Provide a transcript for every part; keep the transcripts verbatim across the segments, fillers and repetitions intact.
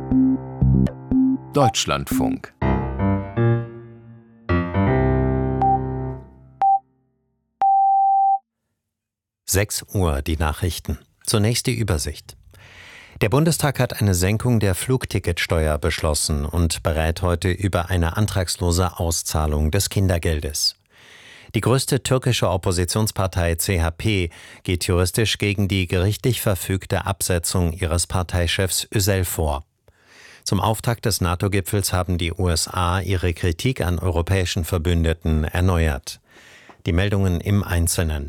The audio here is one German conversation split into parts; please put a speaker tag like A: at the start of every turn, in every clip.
A: Deutschlandfunk.
B: sechs Uhr, die Nachrichten. Zunächst die Übersicht. Der Bundestag hat eine Senkung der Flugticketsteuer beschlossen und berät heute über eine antragslose Auszahlung des Kindergeldes. Die größte türkische Oppositionspartei C H P geht juristisch gegen die gerichtlich verfügte Absetzung ihres Parteichefs Özel vor. Zum Auftakt des NATO-Gipfels haben die U S A ihre Kritik an europäischen Verbündeten erneuert. Die Meldungen im Einzelnen.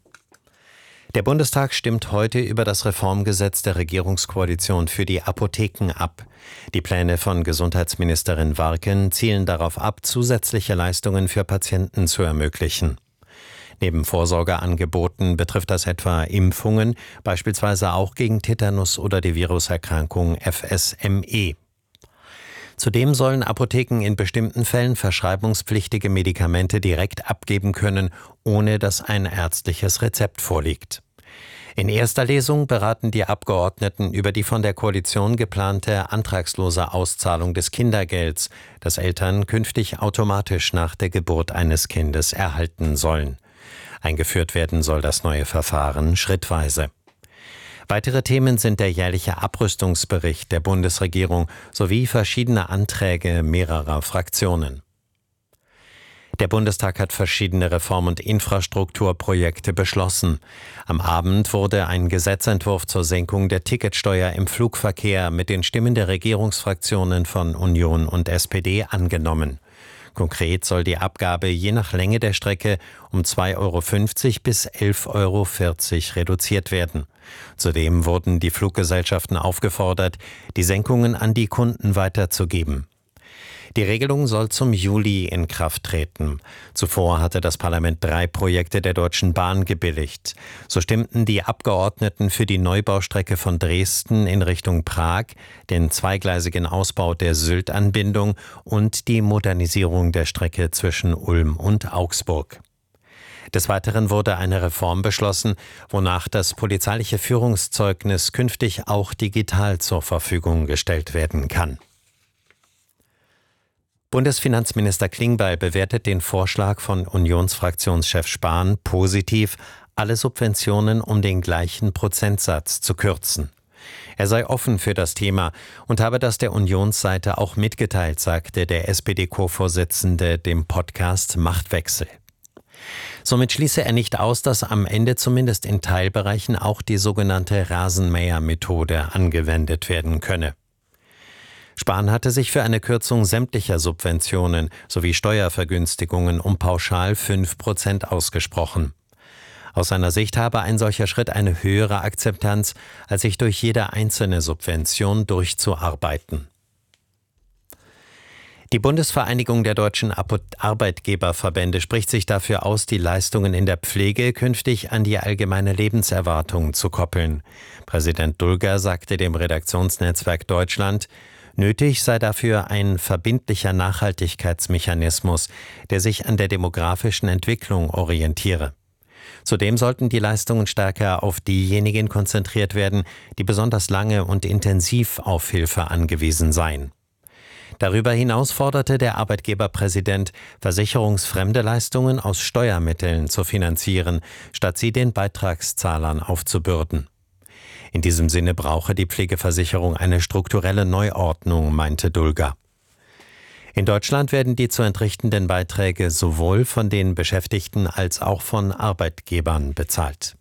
B: Der Bundestag stimmt heute über das Reformgesetz der Regierungskoalition für die Apotheken ab. Die Pläne von Gesundheitsministerin Warken zielen darauf ab, zusätzliche Leistungen für Patienten zu ermöglichen. Neben Vorsorgeangeboten betrifft das etwa Impfungen, beispielsweise auch gegen Tetanus oder die Viruserkrankung F S M E. Zudem sollen Apotheken in bestimmten Fällen verschreibungspflichtige Medikamente direkt abgeben können, ohne dass ein ärztliches Rezept vorliegt. In erster Lesung beraten die Abgeordneten über die von der Koalition geplante antragslose Auszahlung des Kindergelds, das Eltern künftig automatisch nach der Geburt eines Kindes erhalten sollen. Eingeführt werden soll das neue Verfahren schrittweise. Weitere Themen sind der jährliche Abrüstungsbericht der Bundesregierung sowie verschiedene Anträge mehrerer Fraktionen. Der Bundestag hat verschiedene Reform- und Infrastrukturprojekte beschlossen. Am Abend wurde ein Gesetzentwurf zur Senkung der Ticketsteuer im Flugverkehr mit den Stimmen der Regierungsfraktionen von Union und S P D angenommen. Konkret soll die Abgabe je nach Länge der Strecke um zwei Euro fünfzig bis elf Euro vierzig reduziert werden. Zudem wurden die Fluggesellschaften aufgefordert, die Senkungen an die Kunden weiterzugeben. Die Regelung soll zum Juli in Kraft treten. Zuvor hatte das Parlament drei Projekte der Deutschen Bahn gebilligt. So stimmten die Abgeordneten für die Neubaustrecke von Dresden in Richtung Prag, den zweigleisigen Ausbau der Sylt-Anbindung und die Modernisierung der Strecke zwischen Ulm und Augsburg. Des Weiteren wurde eine Reform beschlossen, wonach das polizeiliche Führungszeugnis künftig auch digital zur Verfügung gestellt werden kann. Bundesfinanzminister Klingbeil bewertet den Vorschlag von Unionsfraktionschef Spahn positiv, alle Subventionen um den gleichen Prozentsatz zu kürzen. Er sei offen für das Thema und habe das der Unionsseite auch mitgeteilt, sagte der S P D-Co-Vorsitzende dem Podcast Machtwechsel. Somit schließe er nicht aus, dass am Ende zumindest in Teilbereichen auch die sogenannte Rasenmäher-Methode angewendet werden könne. Spahn hatte sich für eine Kürzung sämtlicher Subventionen sowie Steuervergünstigungen um pauschal fünf Prozent ausgesprochen. Aus seiner Sicht habe ein solcher Schritt eine höhere Akzeptanz, als sich durch jede einzelne Subvention durchzuarbeiten. Die Bundesvereinigung der deutschen Arbeitgeberverbände spricht sich dafür aus, die Leistungen in der Pflege künftig an die allgemeine Lebenserwartung zu koppeln. Präsident Dulger sagte dem Redaktionsnetzwerk Deutschland, nötig sei dafür ein verbindlicher Nachhaltigkeitsmechanismus, der sich an der demografischen Entwicklung orientiere. Zudem sollten die Leistungen stärker auf diejenigen konzentriert werden, die besonders lange und intensiv auf Hilfe angewiesen seien. Darüber hinaus forderte der Arbeitgeberpräsident, versicherungsfremde Leistungen aus Steuermitteln zu finanzieren, statt sie den Beitragszahlern aufzubürden. In diesem Sinne brauche die Pflegeversicherung eine strukturelle Neuordnung, meinte Dulger. In Deutschland werden die zu entrichtenden Beiträge sowohl von den Beschäftigten als auch von Arbeitgebern bezahlt.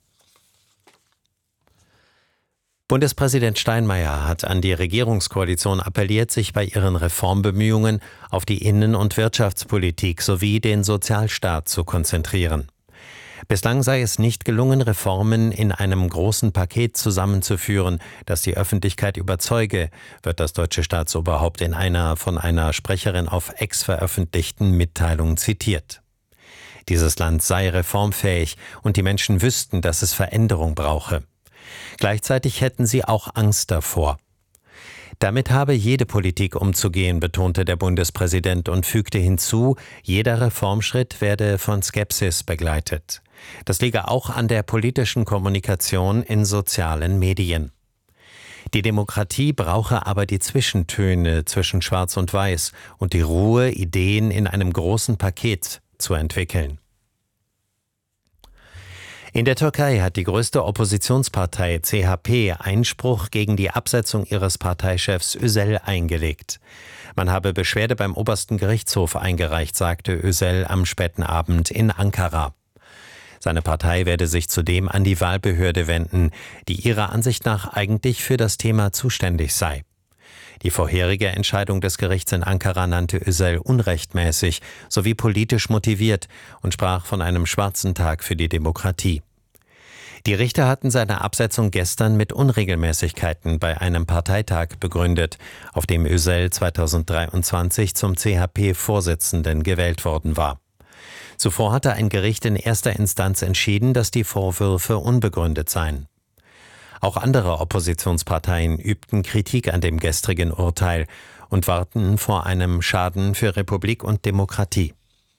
B: Bundespräsident Steinmeier hat an die Regierungskoalition appelliert, sich bei ihren Reformbemühungen auf die Innen- und Wirtschaftspolitik sowie den Sozialstaat zu konzentrieren. Bislang sei es nicht gelungen, Reformen in einem großen Paket zusammenzuführen, das die Öffentlichkeit überzeuge, wird das deutsche Staatsoberhaupt in einer von einer Sprecherin auf X veröffentlichten Mitteilung zitiert. Dieses Land sei reformfähig und die Menschen wüssten, dass es Veränderung brauche. Gleichzeitig hätten sie auch Angst davor. Damit habe jede Politik umzugehen, betonte der Bundespräsident und fügte hinzu, jeder Reformschritt werde von Skepsis begleitet. Das liege auch an der politischen Kommunikation in sozialen Medien. Die Demokratie brauche aber die Zwischentöne zwischen Schwarz und Weiß und die Ruhe, Ideen in einem großen Paket zu entwickeln. In der Türkei hat die größte Oppositionspartei C H P Einspruch gegen die Absetzung ihres Parteichefs Özel eingelegt. Man habe Beschwerde beim obersten Gerichtshof eingereicht, sagte Özel am späten Abend in Ankara. Seine Partei werde sich zudem an die Wahlbehörde wenden, die ihrer Ansicht nach eigentlich für das Thema zuständig sei. Die vorherige Entscheidung des Gerichts in Ankara nannte Özel unrechtmäßig sowie politisch motiviert und sprach von einem schwarzen Tag für die Demokratie. Die Richter hatten seine Absetzung gestern mit Unregelmäßigkeiten bei einem Parteitag begründet, auf dem Özel zweitausenddreiundzwanzig zum C H P-Vorsitzenden gewählt worden war. Zuvor hatte ein Gericht in erster Instanz entschieden, dass die Vorwürfe unbegründet seien. Auch andere Oppositionsparteien übten Kritik an dem gestrigen Urteil und warnten vor einem Schaden für Republik und Demokratie.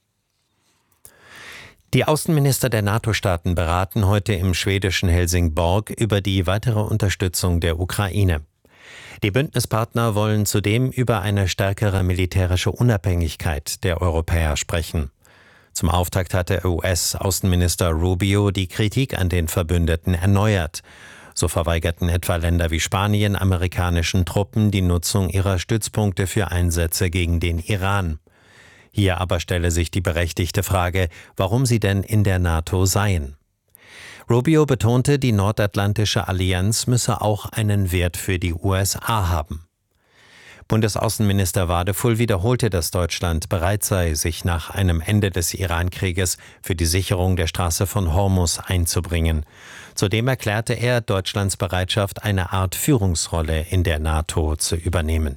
B: Die Außenminister der NATO-Staaten beraten heute im schwedischen Helsingborg über die weitere Unterstützung der Ukraine. Die Bündnispartner wollen zudem über eine stärkere militärische Unabhängigkeit der Europäer sprechen. Zum Auftakt hatte U S-Außenminister Rubio die Kritik an den Verbündeten erneuert. So verweigerten etwa Länder wie Spanien amerikanischen Truppen die Nutzung ihrer Stützpunkte für Einsätze gegen den Iran. Hier aber stelle sich die berechtigte Frage, warum sie denn in der NATO seien. Rubio betonte, die Nordatlantische Allianz müsse auch einen Wert für die U S A haben. Bundesaußenminister Wadefull wiederholte, dass Deutschland bereit sei, sich nach einem Ende des Iran-Krieges für die Sicherung der Straße von Hormuz einzubringen. Zudem erklärte er Deutschlands Bereitschaft, eine Art Führungsrolle in der NATO zu übernehmen.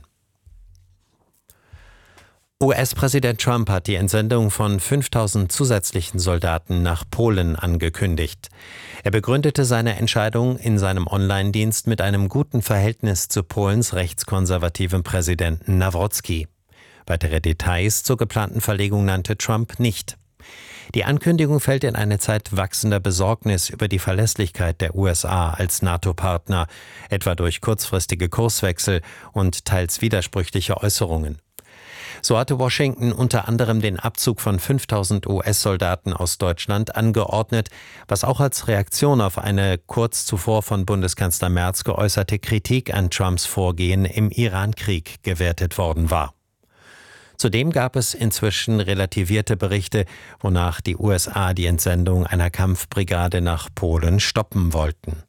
B: U S-Präsident Trump hat die Entsendung von fünftausend zusätzlichen Soldaten nach Polen angekündigt. Er begründete seine Entscheidung in seinem Online-Dienst mit einem guten Verhältnis zu Polens rechtskonservativen Präsidenten Nawrocki. Weitere Details zur geplanten Verlegung nannte Trump nicht. Die Ankündigung fällt in eine Zeit wachsender Besorgnis über die Verlässlichkeit der U S A als NATO-Partner, etwa durch kurzfristige Kurswechsel und teils widersprüchliche Äußerungen. So hatte Washington unter anderem den Abzug von fünftausend U S-Soldaten aus Deutschland angeordnet, was auch als Reaktion auf eine kurz zuvor von Bundeskanzler Merz geäußerte Kritik an Trumps Vorgehen im Iran-Krieg gewertet worden war. Zudem gab es inzwischen relativierte Berichte, wonach die U S A die Entsendung einer Kampfbrigade nach Polen stoppen wollten.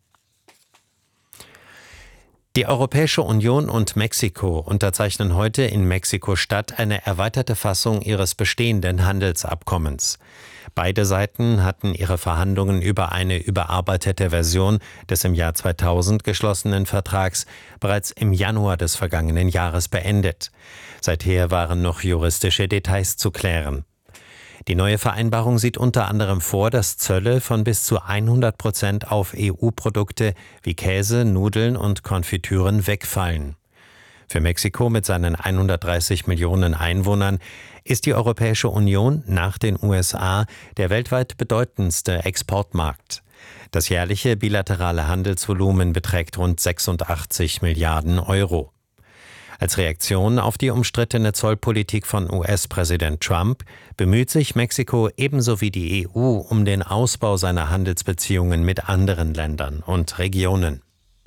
B: Die Europäische Union und Mexiko unterzeichnen heute in Mexiko-Stadt eine erweiterte Fassung ihres bestehenden Handelsabkommens. Beide Seiten hatten ihre Verhandlungen über eine überarbeitete Version des im Jahr zweitausend geschlossenen Vertrags bereits im Januar des vergangenen Jahres beendet. Seither waren noch juristische Details zu klären. Die neue Vereinbarung sieht unter anderem vor, dass Zölle von bis zu hundert Prozent auf E U-Produkte wie Käse, Nudeln und Konfitüren wegfallen. Für Mexiko mit seinen hundertdreißig Millionen Einwohnern ist die Europäische Union nach den U S A der weltweit bedeutendste Exportmarkt. Das jährliche bilaterale Handelsvolumen beträgt rund sechsundachtzig Milliarden Euro. Als Reaktion auf die umstrittene Zollpolitik von U S-Präsident Trump bemüht sich Mexiko ebenso wie die E U um den Ausbau seiner Handelsbeziehungen mit anderen Ländern und Regionen.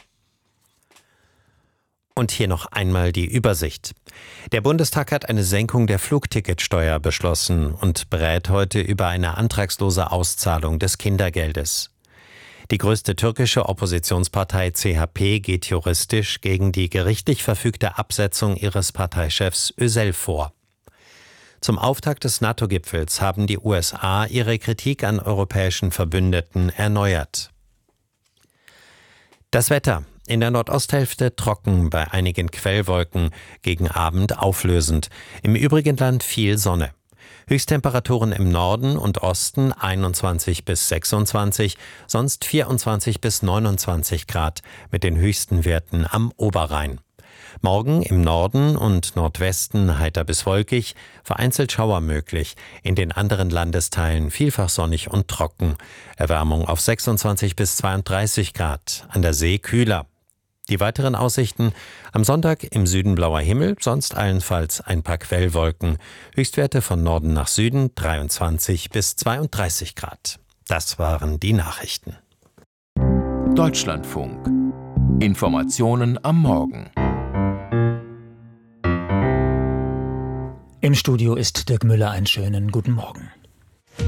B: Und hier noch einmal die Übersicht. Der Bundestag hat eine Senkung der Flugticketsteuer beschlossen und berät heute über eine antragslose Auszahlung des Kindergeldes. Die größte türkische Oppositionspartei C H P geht juristisch gegen die gerichtlich verfügte Absetzung ihres Parteichefs Özel vor. Zum Auftakt des NATO-Gipfels haben die U S A ihre Kritik an europäischen Verbündeten erneuert. Das Wetter. In der Nordosthälfte trocken, bei einigen Quellwolken, gegen Abend auflösend. Im übrigen Land viel Sonne. Höchsttemperaturen im Norden und Osten einundzwanzig bis sechsundzwanzig, sonst vierundzwanzig bis neunundzwanzig Grad, mit den höchsten Werten am Oberrhein. Morgen im Norden und Nordwesten heiter bis wolkig, vereinzelt Schauer möglich, in den anderen Landesteilen vielfach sonnig und trocken. Erwärmung auf sechsundzwanzig bis zweiunddreißig Grad, an der See kühler. Die weiteren Aussichten: am Sonntag im Süden blauer Himmel, sonst allenfalls ein paar Quellwolken. Höchstwerte von Norden nach Süden dreiundzwanzig bis zweiunddreißig Grad. Das waren die Nachrichten.
A: Deutschlandfunk. Informationen am Morgen.
C: Im Studio ist Dirk Müller. Einen schönen guten Morgen.